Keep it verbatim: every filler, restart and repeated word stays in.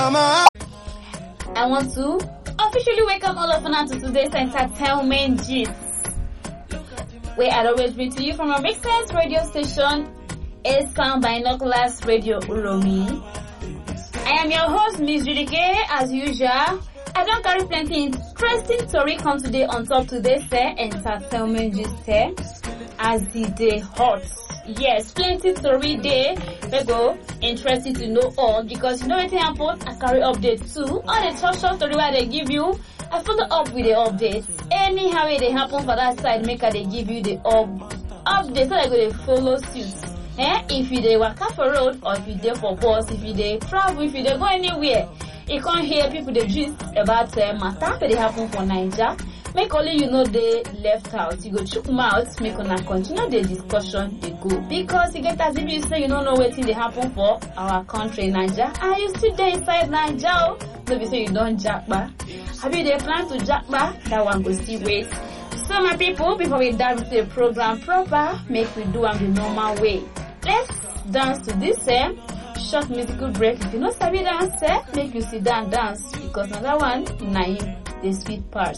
mama. I want to officially welcome all of you to today's entertainment gist, where I'll always bring to you from our Make Sense radio station, A Sound Binoculars Radio Uromi. I am your host, Miss Judy K. As usual, I don't carry plenty interesting story come today on top today's uh, entertainment gist uh, as the day hot. Yes, plenty story day. We go interested to know all because you know anything happen. I carry updates too. All the short short story where they give you, I follow up with the updates. Anyhow they happen for that side, make they give you the up updates so they go they follow suit. Eh? If you dey waka for road or if you dey for bus, if you dey travel, if you dey go anywhere, you can't hear people dey gist about uh, matter that they happen for Nigeria. Make only you know they left out. You go chook mouth, make una continue the discussion they go. Because you get as if you say you don't know what thing they happen for our country, Nigeria. And you sit there inside Nigeria. Maybe say you don't jackba. Have you they plan to jackba? That one go still wait. So my people, before we dive into the program proper, make we do on the normal way. Let's dance to this eh? short musical break. If you know sabi dance, eh? make you sit down dance because another one, na the sweet part.